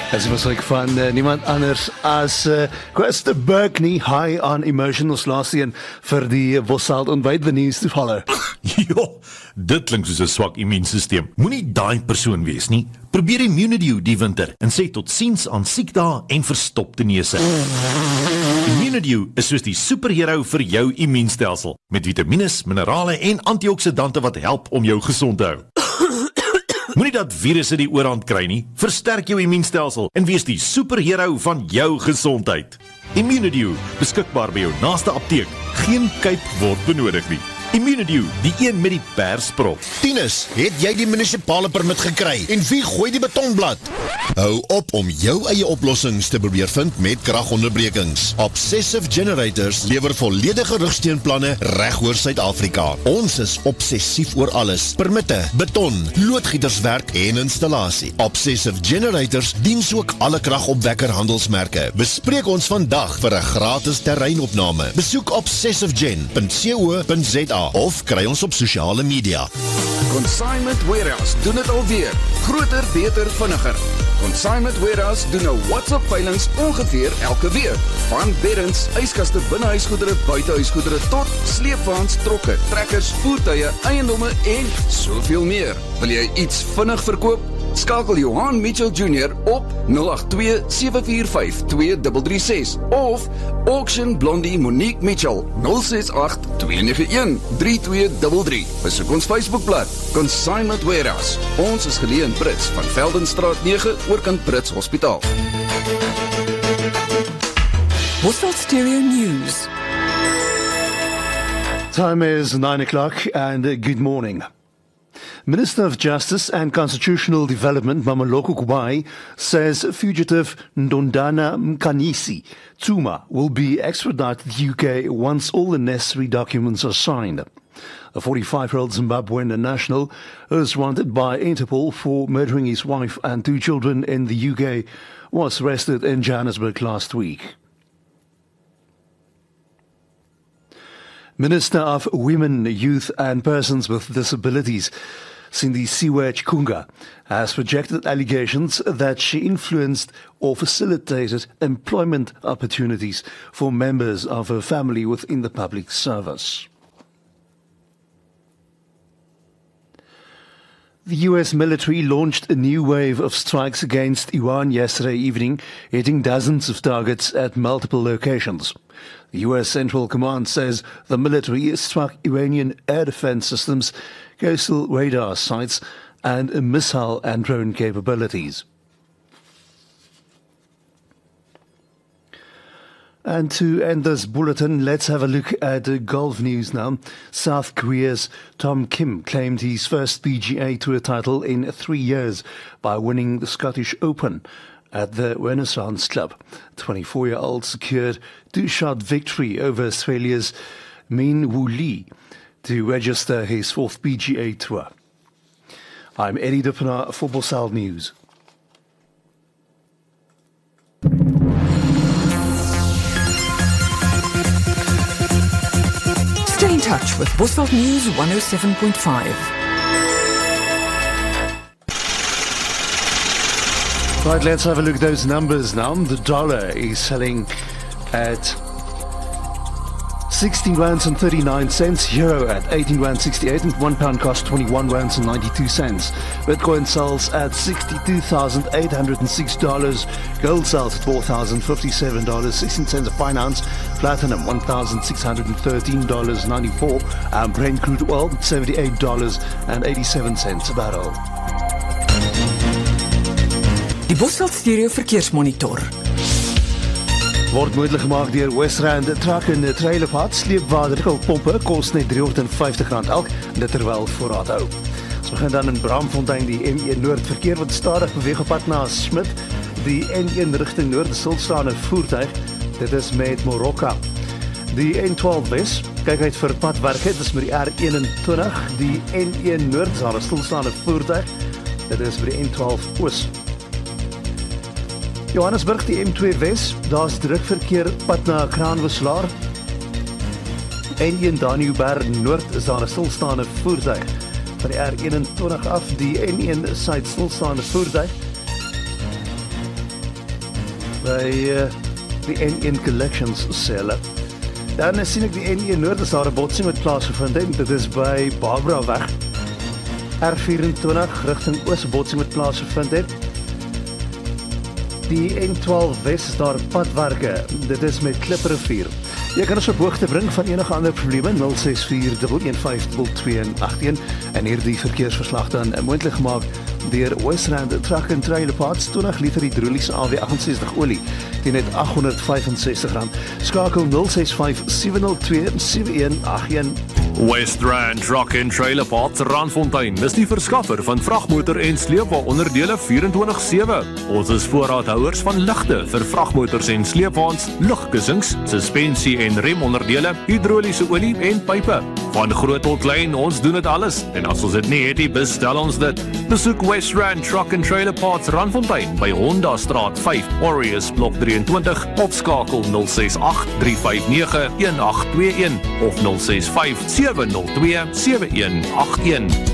As was ek van niemand anders as Christa Burkney, high on emotions laas een vir die Bossald ontbyt benieuwd te vallen. Ja, dit klink soos 'n swak immuunstelsel. Moenie daai persoon wees nie. Probeer Immunidew die winter en sê totsiens aan siekdae en verstopte neuse. Immunidew is soos die superhero vir jou immuunstelsel, met vitamines, minerale en antioksidante wat help om jou gesond te hou. Moenie dat virusse die oorhand kry nie. Versterk jou immuunstelsel en wees die superhero van jou gesondheid. Immunidew, beskikbaar by jou naaste apteek. Geen kuip word benodig nie. Immunidew, die een met die persprop. Tinus, het jy die munisipale permit gekry? En wie gooi die betonblad? Hou op om jou eie oplossings te probeer vind met kragonderbrekings. Obsessive Generators lewer volledige rugsteunplanne reg oor Suid-Afrika. Ons is obsessief oor alles. Permitte, beton, loodgieterswerk en installasie. Obsessive Generators diens ook alle kragopwekker handelsmerke. Bespreek ons vandag vir 'n gratis terreinopname. Besoek obsessivegen.co.za of kry ons op sosiale media. Consignment Warehouse doen dit alweer. Groter, beter, vinniger. Consignment Warehouse doen nou WhatsApp veilings ongeveer elke week. Van beddens, yskaste, binnehuisgoedere, buitehuisgoedere tot sleepwaens, trokke, trekkers, voertuie, eiendomme en soveel meer. Wil jy iets vinnig verkoop? Skakel Johan Mitchell Jr. op 082-745-2336 of Auction Blondie Monique Mitchell 068-291-3233. Besoek ons Facebookblad Consignment Warehouse. Ons is geleë in Brits van Veldenstraat 9 oorkant Brits Hospitaal. Bossard Stereo News. Time is 9 o'clock and good morning. Minister of Justice and Constitutional Development Mameloko Kubai says fugitive Ndondana Mkanisi Tuma will be extradited to the UK once all the necessary documents are signed. A 45-year-old Zimbabwean national is wanted by Interpol for murdering his wife and 2 children in the UK was arrested in Johannesburg last week. Minister of Women, Youth and Persons with Disabilities, Cindy Siwe Chikunga, has rejected allegations that she influenced or facilitated employment opportunities for members of her family within the public service. The US military launched a new wave of strikes against Iran yesterday evening, hitting dozens of targets at multiple locations. The US Central Command says the military struck Iranian air defense systems, coastal radar sites, and missile and drone capabilities. And to end this bulletin, let's have a look at the golf news now. South Korea's Tom Kim claimed his first PGA Tour title in 3 years by winning the Scottish Open at the Renaissance Club. 24-year-old secured 2-shot victory over Australia's Min Woo Lee to register his 4th PGA Tour. I'm Eddie Duppenaar for Bossard News. Stay in touch with Bossard News 107.5. Right, let's have a look at those numbers now. The dollar is selling at 16 rands and 39 cents, euro at 18 rand 68, and £1 costs 21 rands and 92 cents. Bitcoin sells at $62,806. Gold sells at $4,057, 16 cents a fine ounce. Platinum $1,613.94, and Brent crude oil $78.87 a barrel. Die Bossard Stereo Verkeersmonitor. Word moontlik gemaak deur Westland Truck en Trailerpad. Sleepwater pompe kos net R350 elk, dit terwyl voorraad hou. Ons begin dan in Braamfontein, die M1 Noord verkeer wat stadig beweeg op pad na Smit. Die N1 rigting Noord, stilstaande voertuig, dit is met Morocca. Die N12 Wes, kyk uit vir padwerke, dit is met die R21. Die N1 Noord, daar is stilstaande voertuig, dit is by die N12 Oos. Johannesburg, die M2 Wes, daar is druk verkeer pad na Kraanwisselaar. N1 Danuberg Noord is daar 'n stilstaande voertuig. Van die R21 af, die N1 Suid stilstaande voertuig. by die N1 Collections selle. Dan sien ek die N1 Noord is daar 'n botsing wat plaasgevind het. Dit is by Barbara weg. R24 rigting oos botsing wat plaasgevind het. Die N12 Wes is daar padwerke. Dit is met Klipprivier. Jy kan ons op hoogte bring van enige ander probleme 0641152281 en hierdie verkeersverslag dan moontlik gemaak deur Wesrand Truck and Trailer Parts 20 liter hidroliese AW68 olie teen net R865. Skakel 065 702 7181. Wesrand Truck and Trailer Parts Randfontein is die verskaffer van vragmotor en sleepwaonderdele 24/7. Ons is voorraadhouers van ligte vir vragmotors en sleepwaens, lugkussings, suspensie en remonderdele, hidroliese olie en pype. Van groot tot klein, ons doen dit alles. En as ons dit nie het nie, bestel ons dit. Besoek Wesrand Truck and Trailer Parts Randfontein by Honda Straat 5, Warriors Blok 23 of skakel 068 359 1821 of 065 702 7181.